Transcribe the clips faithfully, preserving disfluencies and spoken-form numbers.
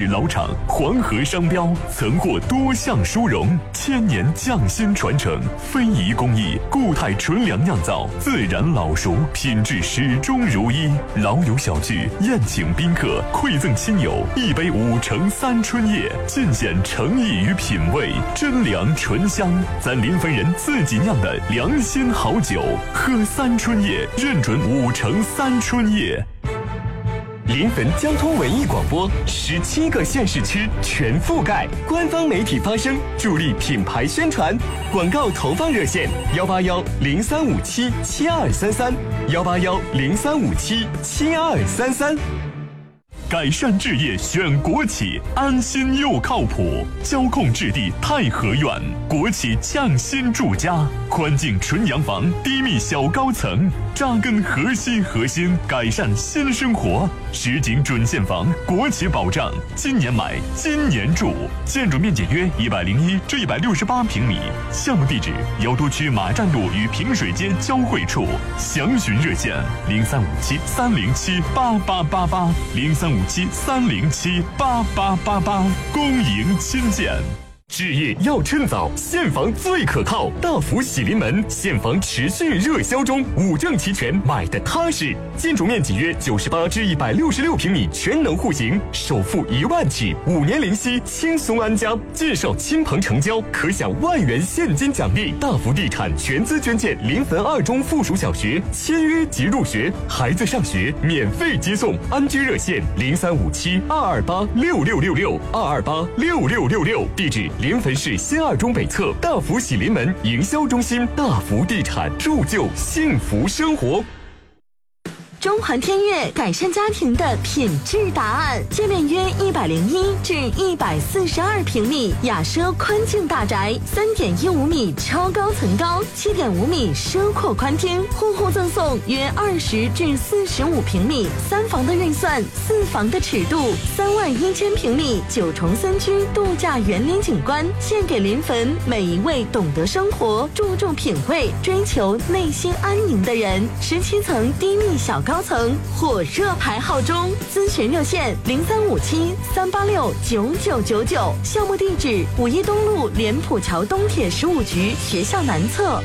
老厂，黄河商标，曾获多项殊荣，千年匠心传承，非遗工艺，固态纯粮酿造，自然老熟，品质始终如一。老友小聚，宴请宾客，馈赠亲友，一杯五成三春叶，尽显诚意与品味，真粮醇香，咱临汾人自己酿的良心好酒，喝三春叶，认准五成三春叶。 临汾交通文艺广播，十七个县市区全覆盖，官方媒体发声，助力品牌宣传。广告投放热线：幺八幺零三五七七二三三，幺八幺零三五七七二三三。 改善置业选国企，安心又靠谱。交控置地太和苑，国企匠心住家，宽净纯洋房，低密小高层，扎根核心核心，改善新生活。实景准现房，国企保障，今年买，今年住。建筑面积约一百零一至一百六十八平米。项目地址：瑶都区马站路与平水街交汇处。详询热线：零三五七三零七八八八八，零三五七三零七八八八八。恭迎亲见。 置业要趁早，现房最可靠。大福喜临门，现房持续热销中，五证齐全，买的踏实。建筑面积约九十八至一百六十六平米，全能户型，首付一万起，五年零息，轻松安家。介绍亲朋成交，可享万元现金奖励。大福地产全资捐建临汾二中附属小学，签约即入学，孩子上学免费接送。安居热线：零三五七二二八六六六六二二八六六六六，地址。临汾市新二中北侧大福喜临门营销中心，大福地产铸就幸福生活。 中环天悦改善家庭的品质答案，界面约一百零一至一百四十二平米，雅奢宽净大宅，三点一五米超高层高，七点五米奢阔宽厅，户户赠送约二十至四十五平米，三房的预算，四房的尺度，三万一千平米九重森区度假园林景观，献给临汾每一位懂得生活、注重品味、追求内心安宁的人。十七层低密小高层火热排号中，咨询热线零三五七三八六九九九九，项目地址五一东路莲浦桥东铁十五局学校南侧。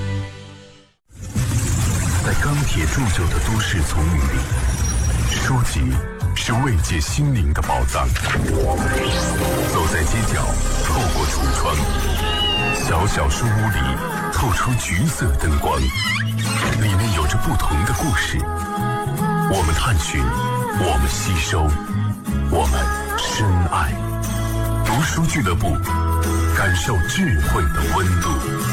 在钢铁铸就的都市丛林里，书籍是慰藉心灵的宝藏。走在街角，透过橱窗，小小书屋里透出橘色灯光，里面有着不同的故事。我们探寻，我们吸收，我们深爱。读书俱乐部，感受智慧的温度。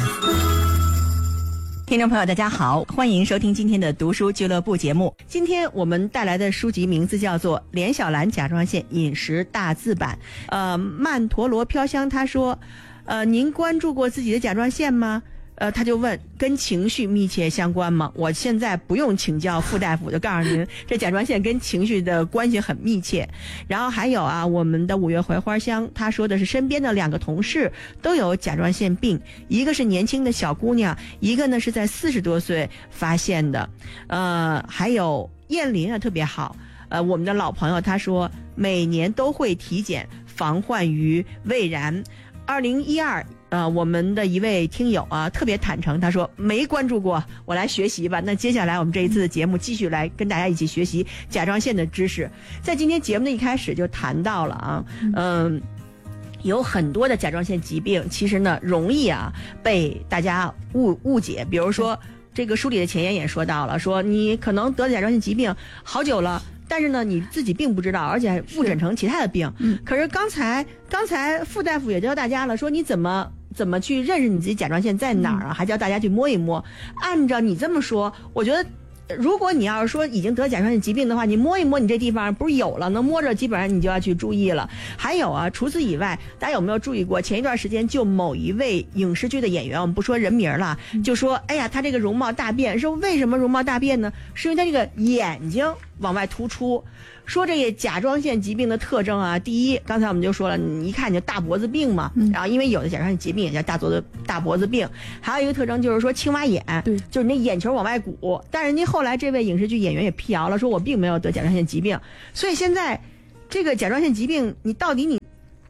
听众朋友大家好，欢迎收听今天的读书俱乐部节目。今天我们带来的书籍名字叫做《连小兰甲状腺饮食大字版》。呃，曼陀罗飘香他说，呃，您关注过自己的甲状腺吗？呃，他就问，跟情绪密切相关吗？我现在不用请教傅大夫，就告诉您，这甲状腺跟情绪的关系很密切。然后还有啊，我们的五月槐花香，他说的是身边的两个同事都有甲状腺病，一个是年轻的小姑娘，一个呢是在四十多岁发现的。呃，还有燕林啊，特别好。呃，我们的老朋友他说，每年都会体检，防患于未然。二零一二。呃，我们的一位听友啊，特别坦诚，他说没关注过，我来学习吧。那接下来我们这一次的节目继续来跟大家一起学习甲状腺的知识。在今天节目的一开始就谈到了啊，嗯、呃，有很多的甲状腺疾病，其实呢容易啊被大家误误解，比如说这个书里的前言也说到了，说你可能得甲状腺疾病好久了。但是呢，你自己并不知道，而且还误诊成其他的病。嗯，可是刚才刚才傅大夫也教大家了，说你怎么怎么去认识你自己甲状腺在哪儿啊？还教大家去摸一摸。按照你这么说，我觉得如果你要是说已经得甲状腺疾病的话，你摸一摸你这地方不是有了，能摸着基本上你就要去注意了。还有啊，除此以外，大家有没有注意过前一段时间就某一位影视剧的演员，我们不说人名了，就说哎呀他这个容貌大变，说为什么容貌大变呢？是因为他这个眼睛往外突出。说这个甲状腺疾病的特征啊，第一，刚才我们就说了，你一看你就大脖子病嘛，嗯、然后因为有的甲状腺疾病也叫大脖子大脖子病，还有一个特征就是说青蛙眼，对，就是你那眼球往外鼓。但是您后来这位影视剧演员也辟谣了，说我并没有得甲状腺疾病，所以现在这个甲状腺疾病，你到底你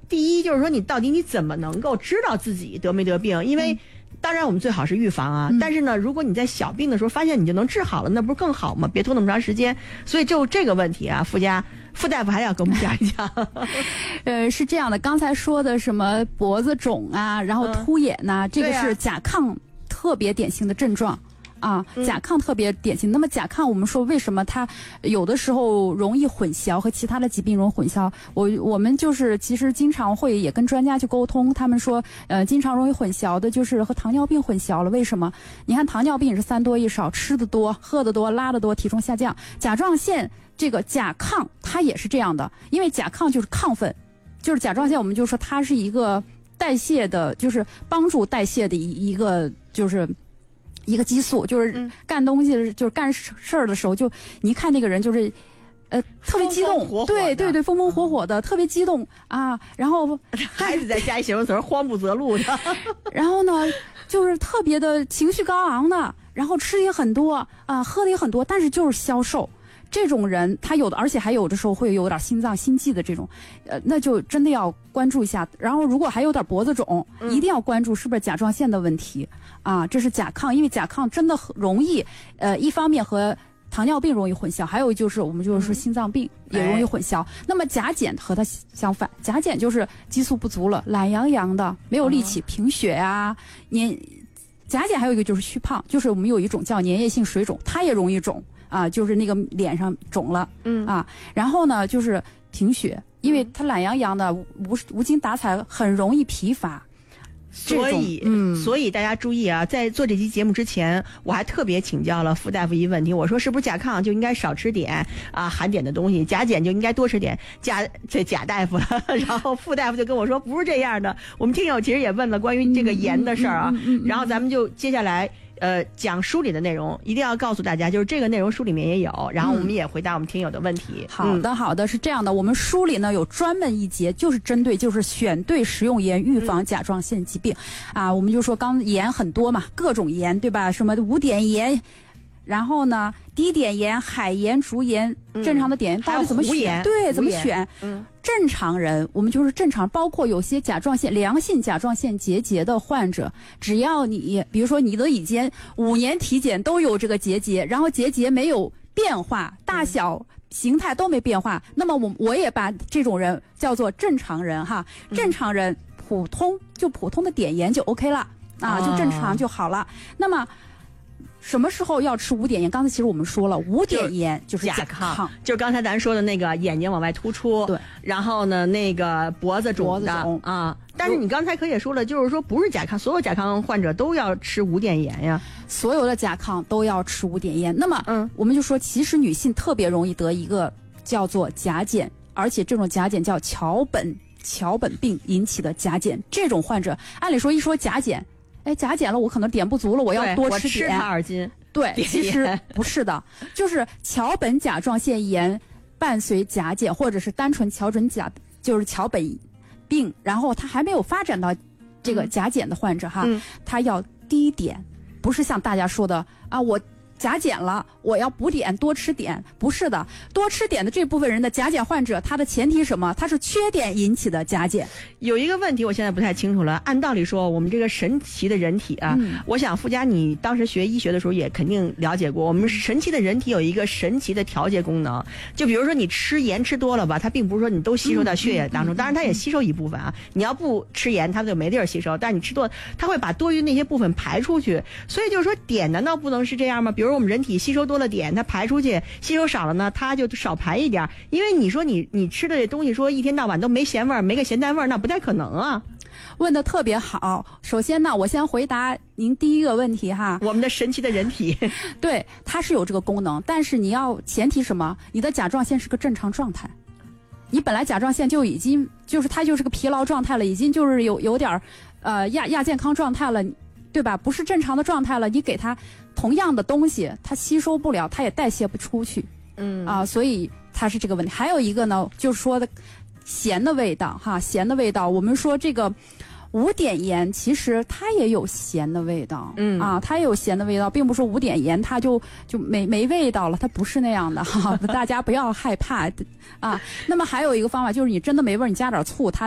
第一就是说你到底你怎么能够知道自己得没得病？因为、嗯当然，我们最好是预防啊、嗯。但是呢，如果你在小病的时候发现你就能治好了，那不是更好吗？别拖那么长时间。所以就这个问题啊，傅家傅大夫还要跟我们讲一讲。 呃，是这样的，刚才说的什么脖子肿啊，然后突眼呐、啊嗯，这个是甲亢特别典型的症状。啊，甲亢特别典型。嗯、那么甲亢，我们说为什么它有的时候容易混淆和其他的疾病容易混淆？我我们就是其实经常会也跟专家去沟通，他们说，呃，经常容易混淆的就是和糖尿病混淆了。为什么？你看糖尿病是三多一少，吃的多、喝的多、拉的多，体重下降。甲状腺这个甲亢它也是这样的，因为甲亢就是亢奋，就是甲状腺，我们就说它是一个代谢的，就是帮助代谢的一一个就是。一个激素，就是干东西、嗯、就是干事儿的时候，就你看那个人就是，呃，特别激动， 风风火火对对对，风风火火的，嗯、特别激动啊。然后孩子再加一形容词，慌不择路的。 然后呢，就是特别的情绪高昂的，然后吃的也很多啊，喝的也很多，但是就是消瘦。这种人他有的，而且还有的时候会有点心脏心悸的这种，呃，那就真的要关注一下。然后如果还有点脖子肿，嗯、一定要关注是不是甲状腺的问题啊，这是甲亢，因为甲亢真的很容易，呃，一方面和糖尿病容易混淆，还有就是我们就是说心脏病也容易混淆。嗯、那么甲减和它相反，甲减就是激素不足了，懒洋洋的，没有力气，贫血啊，年甲减还有一个就是虚胖，就是我们有一种叫粘液性水肿，它也容易肿。啊，就是那个脸上肿了，嗯啊，然后呢就是贫血，因为他懒洋洋的，无无精打采，很容易疲乏。 所以，嗯，所以大家注意啊，在做这期节目之前，我还特别请教了傅大夫一个问题，我说是不是甲亢就应该少吃点啊含碘的东西，甲减就应该多吃点？甲这贾大夫了，然后傅大夫就跟我说不是这样的。我们听友其实也问了关于这个盐的事儿啊，然后咱们就接下来。呃，讲书里的内容一定要告诉大家，就是这个内容书里面也有，然后我们也回答我们听友的问题。 嗯、好的，好的，是这样的，我们书里呢有专门一节，就是针对就是选对食用盐预防甲状腺疾病，嗯、啊，我们就说刚盐很多嘛，各种盐对吧？什么无碘盐。然后呢，低碘盐、海盐、竹盐，正常的碘盐、嗯、到底怎么选？对，怎么选？嗯，正常人，我们就是正常，包括有些甲状腺良性甲状腺结节的患者，只要你，比如说你的已经五年体检都有这个结节，然后结节没有变化，大小、形态都没变化，那么我我也把这种人叫做正常人哈，正常人普通就普通的碘盐就 OK 了啊，就正常就好了。那么。什么时候要吃无碘盐？刚才其实我们说了，无碘盐就是甲亢， 就是刚才咱说的那个眼睛往外突出， 对， 然后呢，那个脖子肿的啊。但是你刚才可也说了，就是说不是甲亢，所有甲亢患者都要吃无碘盐呀。 所有的甲亢都要吃无碘盐。那么，嗯，我们就说，其实女性特别容易得一个叫做甲减，而且这种甲减叫桥本桥本病引起的甲减。这种患者，按理说一说甲减。哎，甲减了，我可能碘不足了，我要多吃碘。 我吃它二斤。 对，其实不是的，就是桥本甲状腺炎伴随甲减，或者是单纯桥本甲，就是桥本病，然后他还没有发展到这个甲减的患者哈，嗯、他要低碘，不是像大家说的啊，我。甲减了，我要补碘，多吃碘，不是的，多吃碘的这部分人的甲减患者，他的前提是什么？他是缺碘引起的甲减。 有一个问题，我现在不太清楚了。按道理说，我们这个神奇的人体啊，嗯、我想傅家你当时学医学的时候也肯定了解过，我们神奇的人体有一个神奇的调节功能。就比如说你吃盐吃多了吧，它并不是说你都吸收到血液当中，嗯、当然它也吸收一部分啊。你要不吃盐，它就没地儿吸收，但是你吃多了，它会把多余那些部分排出去。所以就是说，碘难道不能是这样吗？比如。我们人体吸收多了碘，它排出去；吸收少了呢，它就少排一点。因为你说你你吃的这东西，说一天到晚都没咸味儿，没个咸淡味儿，那不太可能啊。 问得特别好。首先呢，我先回答您第一个问题哈。 我们的神奇的人体， 对，它是有这个功能，但是你要前提什么？你的甲状腺是个正常状态。你本来甲状腺就已经就是它就是个疲劳状态了，已经就是有有点呃亚亚健康状态了。对吧？不是正常的状态了，你给它同样的东西，它吸收不了，它也代谢不出去，嗯啊，所以它是这个问题。还有一个呢，就是说的咸的味道哈，咸的味道。我们说这个无碘盐其实它也有咸的味道，嗯啊，它也有咸的味道，并不是说无碘盐它就就没没味道了，它不是那样的哈，大家不要害怕啊。那么还有一个方法就是你真的没味儿，你加点醋，它